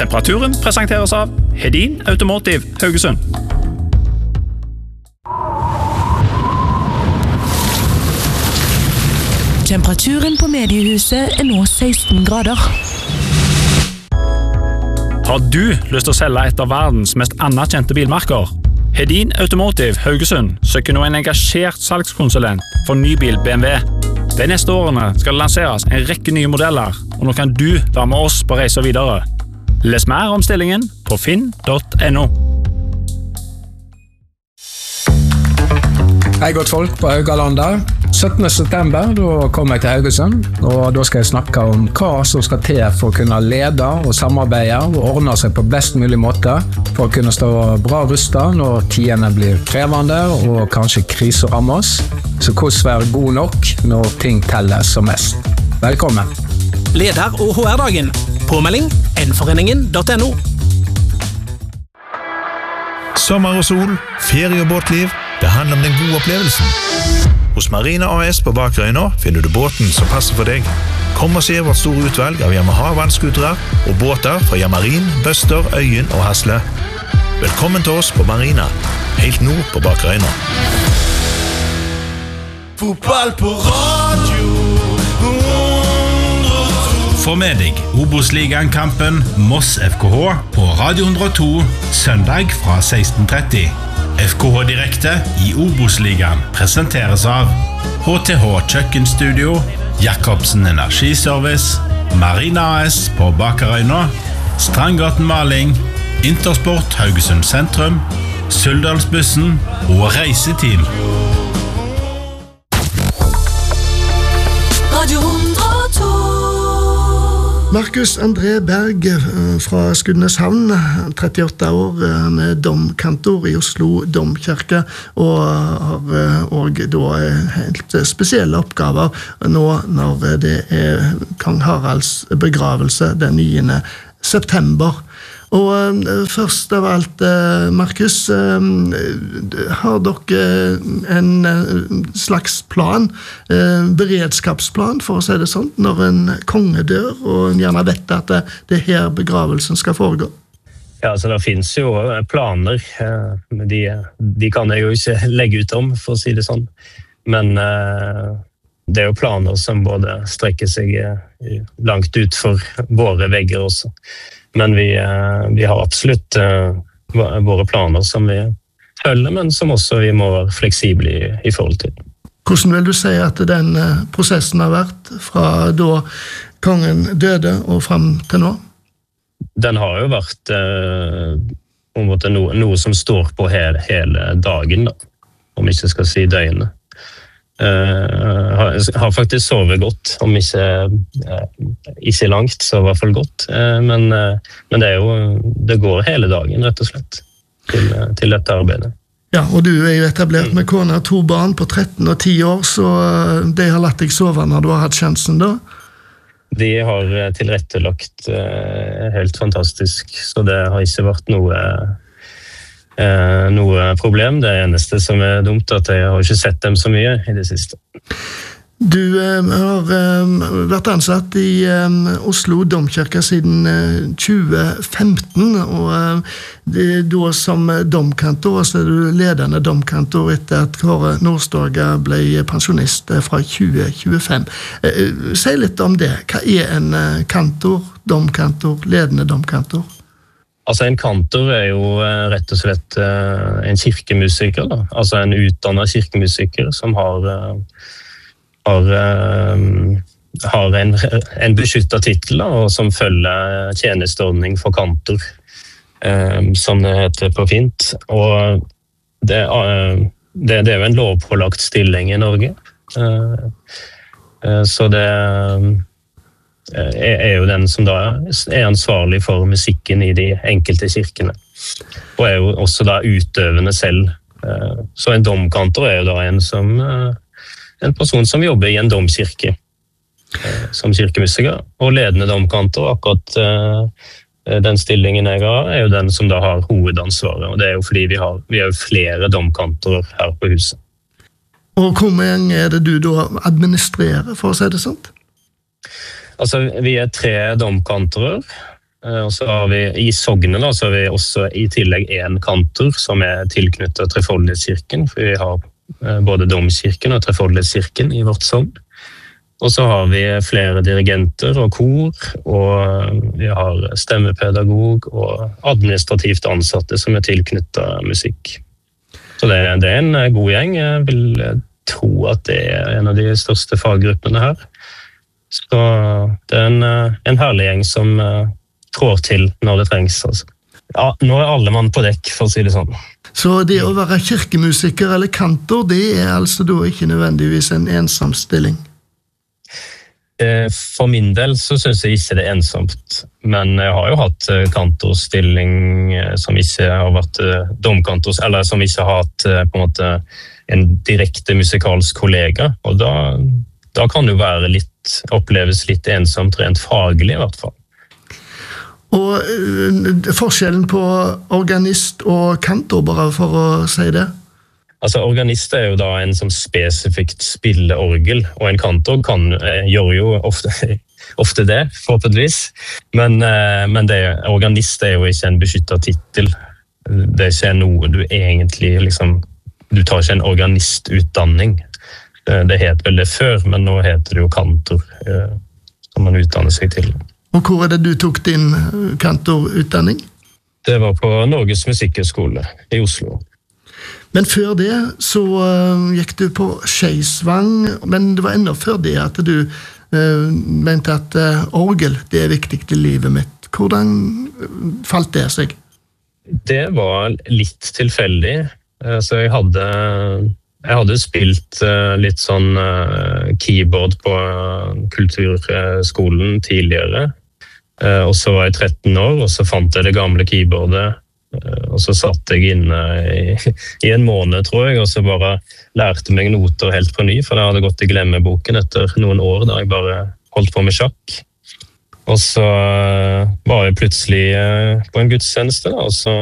Temperaturen presenteres av Hedin Automotive Haugesund. Temperaturen på mediehuset nå 16 grader. Har du lyst til å selge et av verdens mest anerkjente bilmerker? Hedin Automotive Haugesund søker nå en engasjert salgskonsulent for nybil BMW. De neste årene skal det lanseres en rekke nye modeller, og nå kan du være med oss på reise videre. Les mer om stillingen på finn.no. Hei godt folk på Haugalandet. 17. september, da kommer jeg til Haugesund, og da skal jeg snakke om hva som skal til for å kunne lede og samarbeide og ordne seg på best mulig måte, for å kunne stå bra rustet når tidene blir krevende og kanskje kriser rammer oss. Så hvordan være god nok når ting teller som mest. Velkommen! Leder- og HR-dagen. Påmelding nforeningen.no. Sommer og sol, ferie og båtliv, det handler om den gode opplevelsen. Hos Marina AS på Bakerøyna finner du båten som passer for deg. Kom og se vårt store utvalg av Yamaha vannskutere og båter fra Yamarin, Buster, Øyen og Hasle. Velkommen til oss på Marina, helt nord på Bakerøyna. Fotball på radio. Få med deg Obos-ligaen-kampen Moss FKH på Radio 102 søndag fra 16:30. FKH Direkte i Obos-ligaen presenteres av HTH Kjøkkenstudio, Jakobsen Energiservice, Marina AS på Bakerøyna, Strandgaten Maling, Intersport Haugesund Sentrum, Suldalsbussen og Reiseteam. Radio 102. Markus André Berg fra Skudeneshavn, 38 år, med domkantor i Oslo domkirke, og har også da helt spesielle oppgaver nå når det Kong Haralds begravelse den 9. september. Og først av alt, Markus, har dere en slags plan, beredskapsplan, for å si det sånn, når en konge dør, og en gjerne vet at det her begravelsen skal foregå? Ja, så det finnes jo planer. De kan jeg jo ikke legge ut om, for å si det sånn. Men det jo planer som både strekker seg langt ut for våre vegger også. Men vi har absolutt våre planer som vi følger, men som også vi må være fleksible i forhold til. Hvordan vil du si at den prosessen har vært fra da kongen døde og frem til nå? Den har jo vært på en måte noe som står på hele dagen, da, om ikke skal si døgnet. Har faktisk sovet godt, om ikke langt, så i hvert fall godt. Men det går hele dagen, rett og slett, til dette arbeidet. Ja, og du jo etablert med kone og 2 barn på 13 og 10 år, så de har latt deg sove når du har hatt sjansen da? De har tilrettelagt helt fantastisk, så det har ikke vært noe problem. Det eneste som dumt at jeg har ikke sett dem så mye i det siste. Du har vært ansatt i Oslo domkirke siden 2015, og da som domkantor, så du ledende domkantor etter at Kåre Nordstoga ble pensjonist fra 2025. Si litt om det. Hva en kantor, domkantor, ledende domkantor? Altså en kantor jo rett og slett en kirkemusiker, da. Altså en utdannet kirkemusiker som har en beskyttet titel, da, og som følger tjenesteordning for kantor, som det heter på fint. Og det jo en lovpålagt stilling i Norge. Så det jo den som da ansvarlig for musikken i de enkelte kirkene. Og jo også da utøvende selv. Så en domkantor jo da en person som jobber i en domkirke som kirkemusiker, og ledende domkantor. Akkurat den stillingen jeg har jo den som da har hovedansvaret, og det jo fordi vi har jo flere domkantorer her på huset. Og hvor mange det du da administrerer, for å si det sånt? Altså, vi 3 domkantorer, Og så har vi i Sognet da, så har vi også i tillegg en kantor som tilknyttet Trefoldighetskirken, for vi har både Domkirken og Trefoldighetskirken i vårt sogn. Og så har vi flere dirigenter og kor, og vi har stemmepedagog og administrativt ansatte som tilknyttet musikk. Så det er en god gjeng. Jeg vil tro at det en av de største faggruppene her. Så det er en herlig gjeng som trår til når det trengs. Altså. Ja, nå alle mann på dekk, for å si det sånn. Så det å være kirkemusiker eller kantor, det altså da ikke nødvendigvis en ensom stilling? For min del så synes jeg ikke det ensomt, men jeg har jo hatt kantorstilling som ikke har vært domkantors, eller som ikke har hatt på en måte en direkte musikalsk kollega, og da kan det jo oppleves litt ensomt rent faglig i hvert fall. Og forskjellen på organist og kantor, bare for å si det? Altså, organist er jo da en som spesifikt spiller orgel, og en kantor gjør jo ofte det, forhåpentligvis. Men organist er jo ikke en beskyttet titel. Det er ikke noe du egentlig du tar ikke en organistutdanning. Det het vel det før, men nå heter det jo kantor, som man utdanner seg til. Og hvor det du tok din kantorutdanning? Det var på Norges Musikkhøgskole i Oslo. Men før det så gikk du på Skeisvang, men det var enda før det at du mente at orgel, det viktig i livet mitt. Hvordan falt det seg? Det var litt tilfeldig. Så jeg hadde spilt litt sånn keyboard på kulturskolen tidligere. Og så var jeg 13 år, og så fant jeg det gamle keyboardet. Og så satt jeg inne i en måned, tror jeg, og så bare lærte meg noter helt på ny, for jeg hadde gått i glemmeboken etter noen år da jeg bare holdt på med sjakk. Og så var jeg plutselig på en gudstjeneste, og så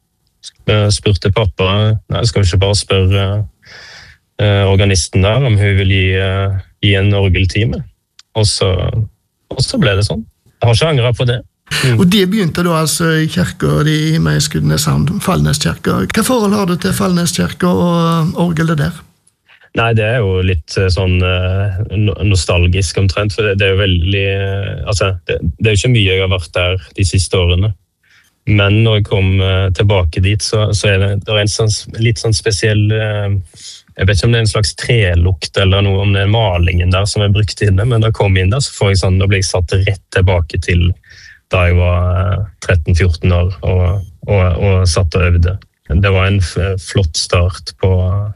spurte pappa, nei, skal vi ikke bare spørre organisten der om hun vil gi en orgeltime? Og så ble det sånn. Jeg har ikke angret på det. Og det begynte da altså i kirka di i Skudeneshavn, Fallneskirka. Hva forhold har du til Fallneskirka og orgelet der? Nei, det er jo litt sånn nostalgisk omtrent, for det er jo veldig, altså, det er jo ikke mye jeg har vært der de siste årene. Men når jeg kom tilbake dit, så er det en sånn, litt sånn spesiell, jeg vet ikke om det er en slags trelukt eller noe, om det er malingen der som er brukt inne, men da jeg kom inn der, så får jeg sånn, da ble jeg satt rett tilbake til da jeg var 13-14 år og satt og øvde. Det var en flott start på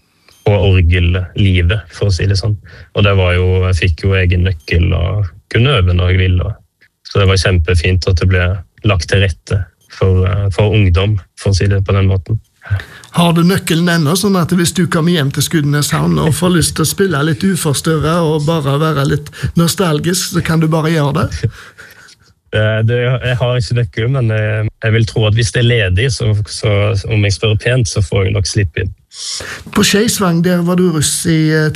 orgellivet, for å si det sånn. Og det var jo, jeg fikk jo egen nøkkel og kunne øve når jeg ville. Så det var kjempefint at det ble lagt til rette for ungdom, for å si det på den måten. Har du nøkkelen ennå, sånn at hvis du kommer hjem til Skudeneshavn og får lyst til å spille litt uforstørret og bare være litt nostalgisk, så kan du bare gjøre det? Jeg har ikke nøkkel, men jeg vil tro at hvis det er ledig, så om jeg spør pent, så får jeg nok slippe inn. På Skeisvang, der var du russ i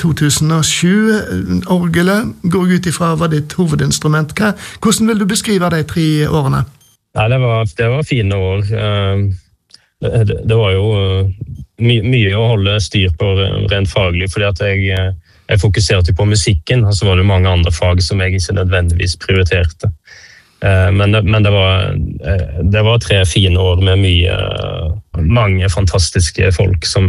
2007. Orgelet går ut ifra var ditt hovedinstrument. Hvordan vil du beskrive de 3 årene? Nei, det var fine år. Det var jo mye å holde styr på rent faglig, fordi at jeg fokuserte på musikken, og så var det mange andre fag som jeg ikke nødvendigvis prioriterte. Men det var 3 fine år med mange fantastiske folk som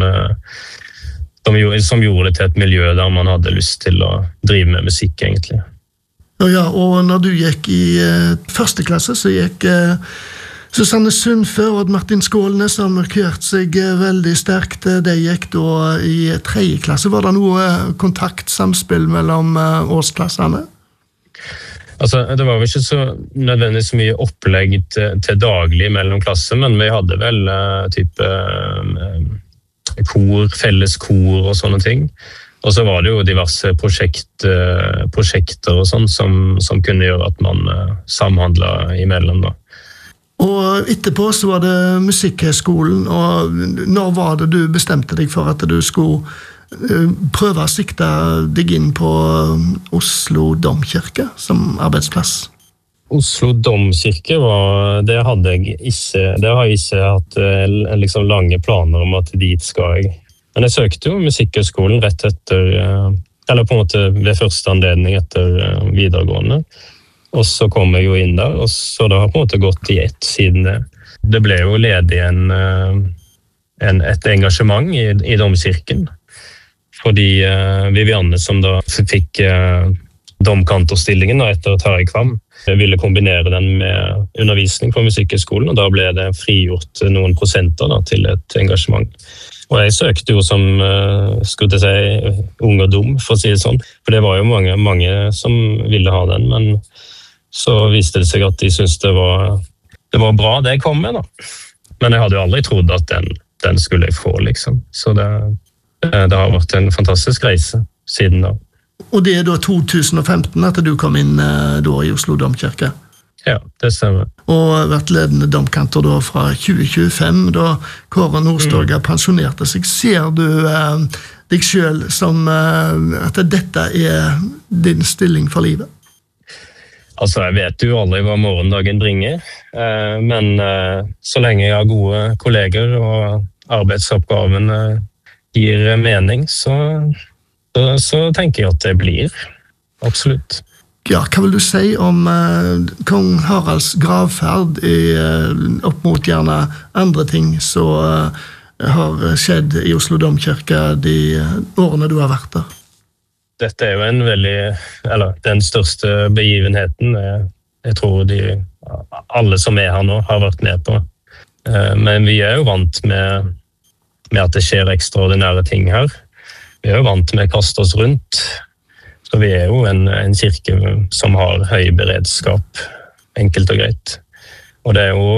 gjorde det til et miljø der man hadde lyst til å drive med musikk, egentlig. Ja, og når du gikk i første klasse, så gikk Susanne Sundfør og Martin Skålnes som markerte seg veldig sterkt. De gikk da i 3. klasse. Var det noe kontakt, samspill mellom årsklassene? Altså, det var vel ikke så nødvendigvis mye opplegg til daglig mellom klasser, men vi hadde vel type felles kor og sånne ting. Og så var det jo diverse prosjekter og sånn som kunne gjøre at man samhandlet imellom da. Og etterpå så var det Musikkhøgskolen, og når var det du bestemte deg for at du skulle prøve å sikte deg inn på Oslo Domkirke som arbeidsplass? Oslo domkirke det har jeg ikke hatt liksom lange planer om at dit skal jeg. Men jeg søkte jo Musikkhøgskolen rett etter, eller på en måte ved første anledning etter videregående. Og så kom jeg jo inn der, og så det har på en måte gått i ett siden det. Det ble jo ledig et engasjement i domkirken, fordi Vivianne som da fikk domkantorstillingen da, etter Tarjei Kvam, ville kombinere den med undervisning på Musikkhøgskolen, og da ble det frigjort noen prosenter da, til et engasjement. Og jeg søkte jo som, skulle jeg si, ung og dum, for å si det sånn. For det var jo mange som ville ha den, men så viste det seg at de syntes det var bra det jeg kom med da. Men jeg hadde jo aldri trodd at den skulle jeg få, liksom. Så det har vært en fantastisk reise siden da. Og det da 2015 at du kom inn da i Oslo domkirke? Ja, det stemmer. Og vært ledende domkantor da fra 2025, da Kåre Nordstoga pensjonerte seg. Ser du deg selv som at dette din stilling for livet? Altså, jeg vet jo aldri hva morgendagen bringer, men så lenge jeg har gode kolleger og arbeidsoppgavene gir mening, så tenker jeg at det blir. Absolutt. Ja, hva vil du si om kong Haralds gravferd opp mot gjerne andre ting som har skjedd i Oslo domkirke de årene du har vært der? Dette jo den største begivenheten jeg tror alle som her nå har vært med på. Men vi jo vant med at det skjer ekstraordinære ting her. Vi jo vant med å kaste oss rundt. Så vi jo en kirke som har høy beredskap, enkelt og greit. Og det jo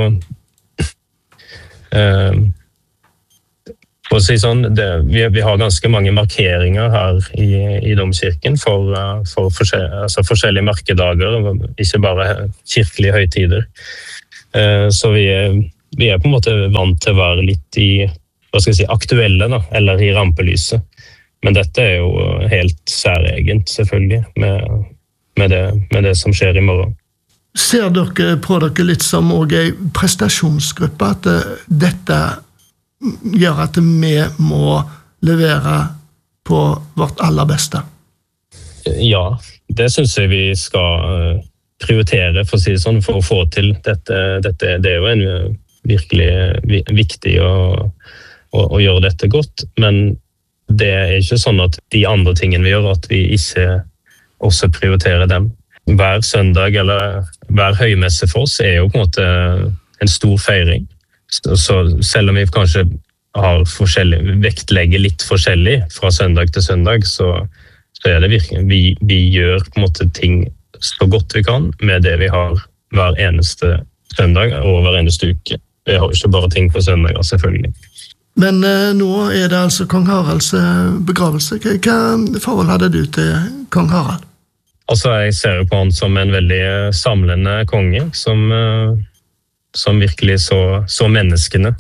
for å si sånn, vi har ganske mange markeringer her i domkirken for forskjellige merkedager, ikke bare kirkelige høytider. Så vi på en måte vant til å være litt aktuelle, da, eller i rampelyset. Men dette jo helt særegent, selvfølgelig, med det som skjer i morgen. Ser dere på dere litt som en prestasjonsgruppe, at dette gjør at vi må levere på vårt aller beste? Ja, det synes jeg vi skal prioritere, for å si det sånn, for å få til dette. Det jo en virkelig viktig å gjøre dette godt, men det ikke sånn at de andre tingene vi gjør, at vi ikke også prioriterer dem. Hver søndag eller hver høymesse for oss jo på en måte en stor feiring. Så selv om vi kanskje vektlegger litt forskjellig fra søndag til søndag, så det virkelig, vi gjør på en måte ting så godt vi kan med det vi har hver eneste søndag og hver eneste uke. Vi har ikke bare ting på søndager, selvfølgelig. Men nå det altså kong Haralds begravelse. Hva forhold hadde du til kong Harald? Altså, jeg ser jo på han som en veldig samlende konge, som virkelig så menneskene.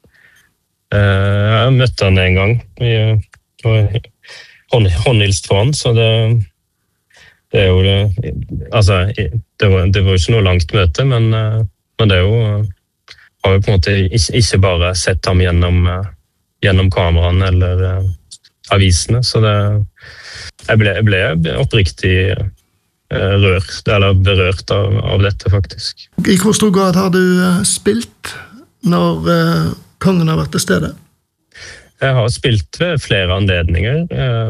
Jeg møtte han en gang, håndhilst for han, så det jo det, altså, det var jo ikke noe langt møte, men det har jo på en måte ikke bare sett ham gjennom kameraene eller avisene, så jeg ble oppriktig rørt, eller berørt av dette, faktisk. I hvor stor grad har du spilt når kongen har vært til stede? Jeg har spilt ved flere anledninger.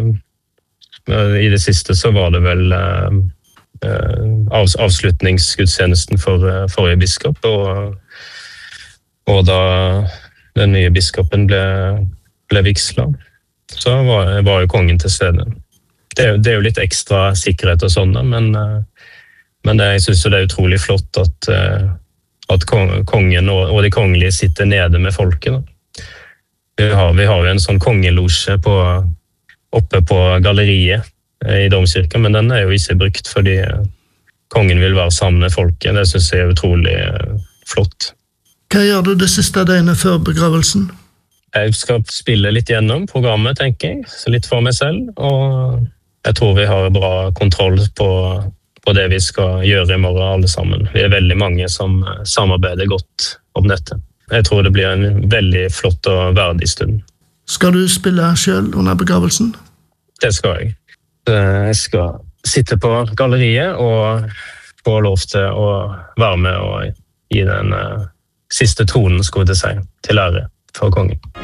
I det siste så var det vel avslutningsgudstjenesten for forrige biskop, og da den nye biskopen ble vigslet, så var jo kongen til stede. Det jo litt ekstra sikkerhet og sånn, men jeg synes det utrolig flott at kongen og de kongelige sitter nede med folket. Vi har jo en sånn kongelosje oppe på galleriet i domkirken, men den jo ikke brukt fordi kongen vil være sammen med folket. Det synes jeg utrolig flott. Hva gjør du det siste døgnet før begravelsen? Jeg skal spille litt gjennom programmet, tenker jeg. Så litt for meg selv, og jeg tror vi har bra kontroll på på det vi skal gjøre i morgen alle sammen. Vi veldig mange som samarbeider godt om dette. Jeg tror det blir en veldig flott og verdig stund. Skal du spille selv under begravelsen? Det skal jeg. Jeg skal sitte på galleriet og få lov til å være med og gi den siste tonen, skulle jeg si, til ære for kongen.